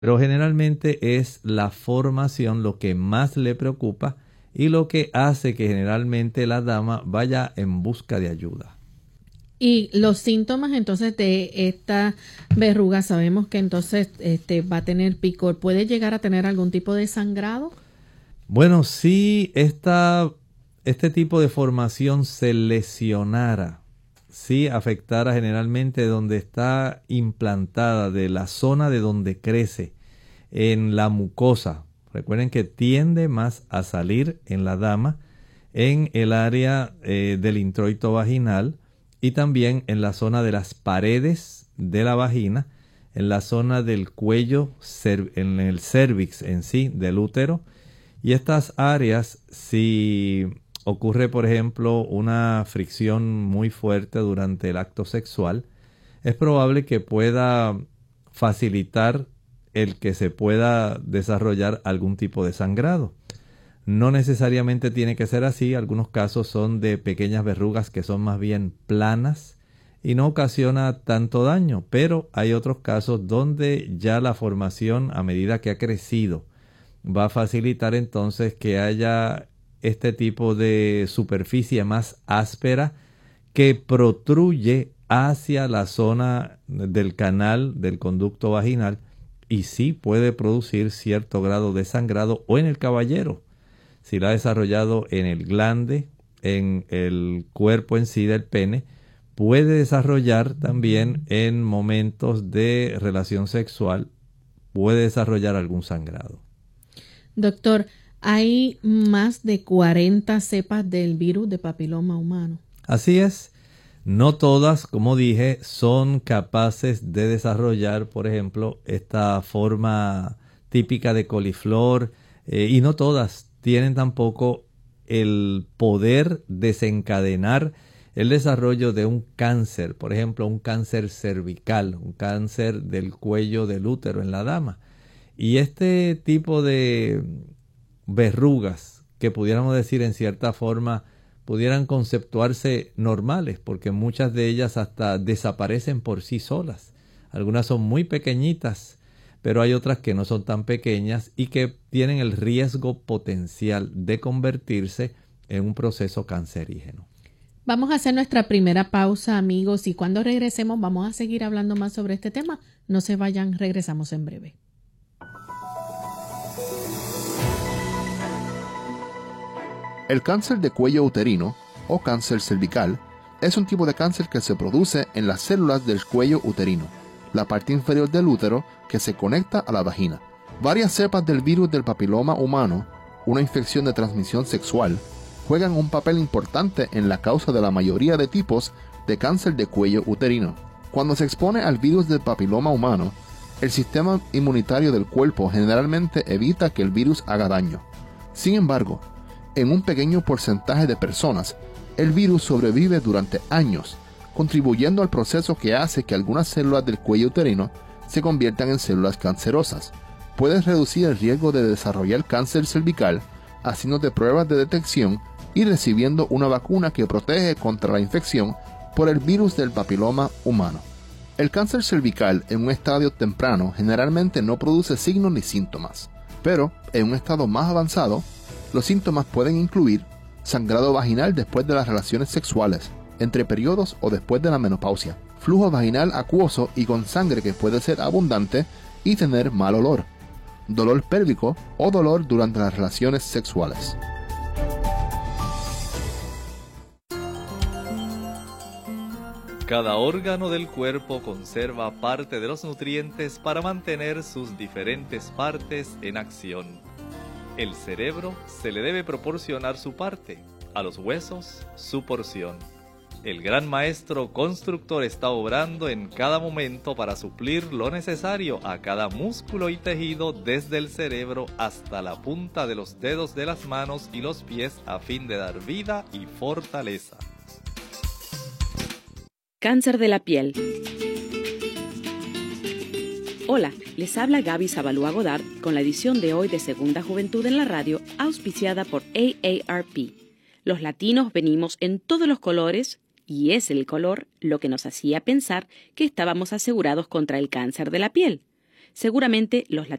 Pero generalmente es la formación lo que más le preocupa y lo que hace que generalmente la dama vaya en busca de ayuda. Y los síntomas entonces de esta verruga, sabemos que entonces va a tener picor. ¿Puede llegar a tener algún tipo de sangrado? Bueno, si este tipo de formación se lesionara, si afectara generalmente donde está implantada, de la zona de donde crece, en la mucosa. Recuerden que tiende más a salir en la dama, en el área del introito vaginal y también en la zona de las paredes de la vagina, en la zona del cuello, en el cervix en sí, del útero. Y estas áreas, si ocurre, por ejemplo, una fricción muy fuerte durante el acto sexual, es probable que pueda facilitar el que se pueda desarrollar algún tipo de sangrado. No necesariamente tiene que ser así, algunos casos son de pequeñas verrugas que son más bien planas y no ocasiona tanto daño, pero hay otros casos donde ya la formación a medida que ha crecido va a facilitar entonces que haya este tipo de superficie más áspera que protruye hacia la zona del canal del conducto vaginal y sí puede producir cierto grado de sangrado o en el caballero, si la ha desarrollado en el glande, en el cuerpo en sí del pene, puede desarrollar también en momentos de relación sexual, puede desarrollar algún sangrado. Doctor, hay más de 40 cepas del virus de papiloma humano. Así es. No todas, como dije, son capaces de desarrollar, por ejemplo, esta forma típica de coliflor y no todas tienen tampoco el poder desencadenar el desarrollo de un cáncer, por ejemplo, un cáncer cervical, un cáncer del cuello del útero en la dama. Y este tipo de verrugas, que pudiéramos decir en cierta forma, pudieran conceptuarse normales, porque muchas de ellas hasta desaparecen por sí solas. Algunas son muy pequeñitas, pero hay otras que no son tan pequeñas y que tienen el riesgo potencial de convertirse en un proceso cancerígeno. Vamos a hacer nuestra primera pausa, amigos, y cuando regresemos vamos a seguir hablando más sobre este tema. No se vayan, regresamos en breve. El cáncer de cuello uterino, o cáncer cervical, es un tipo de cáncer que se produce en las células del cuello uterino, la parte inferior del útero que se conecta a la vagina. Varias cepas del virus del papiloma humano, una infección de transmisión sexual, juegan un papel importante en la causa de la mayoría de tipos de cáncer de cuello uterino. Cuando se expone al virus del papiloma humano, el sistema inmunitario del cuerpo generalmente evita que el virus haga daño. Sin embargo, en un pequeño porcentaje de personas, el virus sobrevive durante años, contribuyendo al proceso que hace que algunas células del cuello uterino se conviertan en células cancerosas. Puedes reducir el riesgo de desarrollar cáncer cervical haciéndote pruebas de detección y recibiendo una vacuna que protege contra la infección por el virus del papiloma humano. El cáncer cervical en un estadio temprano generalmente no produce signos ni síntomas, pero en un estado más avanzado, los síntomas pueden incluir sangrado vaginal después de las relaciones sexuales, entre periodos o después de la menopausia, flujo vaginal acuoso y con sangre que puede ser abundante y tener mal olor, dolor pélvico o dolor durante las relaciones sexuales. Cada órgano del cuerpo conserva parte de los nutrientes para mantener sus diferentes partes en acción. El cerebro se le debe proporcionar su parte, a los huesos su porción. El gran maestro constructor está obrando en cada momento para suplir lo necesario a cada músculo y tejido desde el cerebro hasta la punta de los dedos de las manos y los pies a fin de dar vida y fortaleza. Cáncer de la piel. Hola, les habla Gaby Zabalúa Godard con la edición de hoy de Segunda Juventud en la Radio, auspiciada por AARP. Los latinos venimos en todos los colores y es el color lo que nos hacía pensar que estábamos asegurados contra el cáncer de la piel. Seguramente los